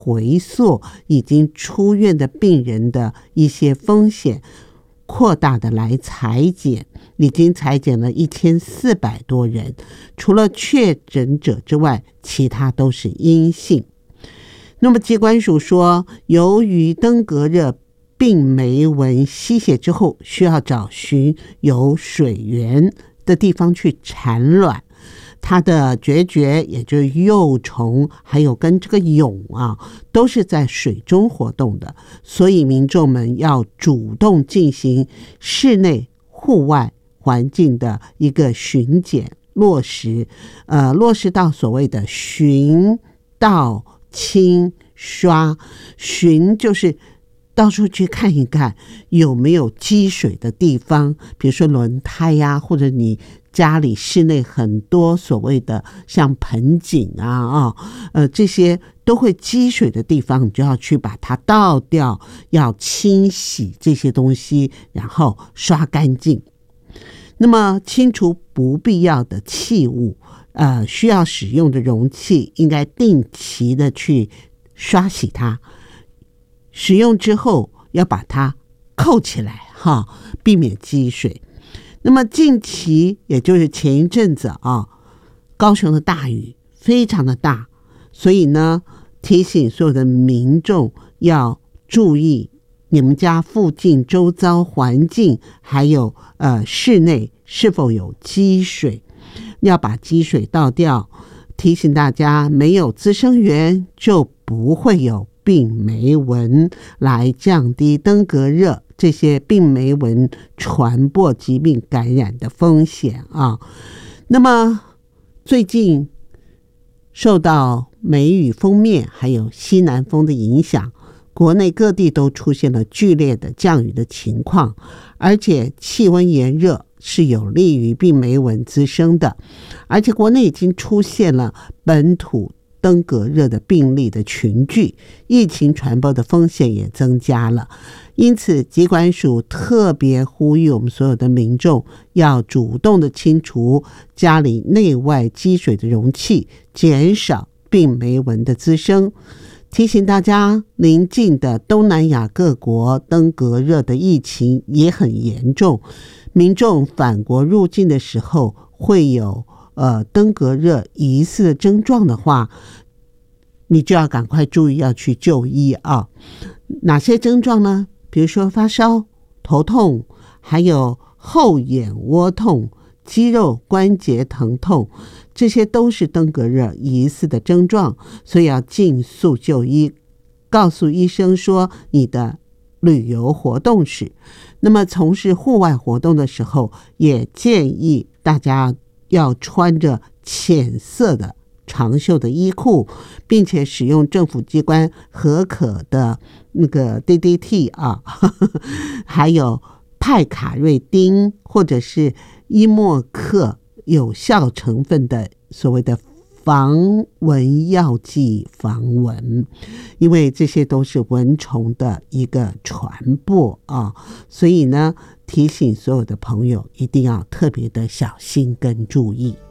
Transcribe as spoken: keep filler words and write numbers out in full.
回溯已经出院的病人的一些风险，扩大的来采检，已经采检了一千四百多人，除了确诊者之外，其他都是阴性。那么疾管署说，由于登革热病媒蚊吸血之后，需要找寻有水源的地方去产卵，它的孑孓也就是幼虫，还有跟这个蛹啊，都是在水中活动的，所以民众们要主动进行室内户外环境的一个巡检落实，呃，落实到所谓的巡倒清刷。巡就是到处去看一看有没有积水的地方，比如说轮胎呀、啊，或者你家里室内很多所谓的像盆景啊啊，呃，这些都会积水的地方，你就要去把它倒掉，要清洗这些东西，然后刷干净。那么清除不必要的器物，呃，需要使用的容器应该定期的去刷洗它，使用之后要把它扣起来哈，避免积水。那么近期也就是前一阵子啊，高雄的大雨非常的大，所以呢提醒所有的民众要注意你们家附近周遭环境，还有呃室内是否有积水，要把积水倒掉。提醒大家，没有滋生源就不会有病媒蚊，来降低登革热这些病媒蚊传播疾病感染的风险啊。那么最近受到梅雨锋面还有西南风的影响，国内各地都出现了剧烈的降雨的情况，而且气温炎热是有利于病媒蚊滋生的，而且国内已经出现了本土登革热的病例的群聚，疫情传播的风险也增加了。因此疾管署特别呼吁我们所有的民众要主动的清除家里内外积水的容器，减少病媒蚊的滋生。提醒大家，邻近的东南亚各国登革热的疫情也很严重，民众返国入境的时候会有呃登革热疑似的症状的话，你就要赶快注意要去就医啊。哪些症状呢？比如说发烧、头痛，还有后眼窝痛、肌肉关节疼痛，这些都是登革热疑似的症状，所以要尽速就医，告诉医生说你的旅游活动史。那么从事户外活动的时候，也建议大家要穿着浅色的长袖的衣裤，并且使用政府机关核可的那个 D D T 啊，呵呵，还有派卡瑞丁或者是伊莫克有效成分的所谓的防蚊药剂防蚊，因为这些都是蚊虫的一个传播啊，所以呢提醒所有的朋友一定要特别的小心跟注意。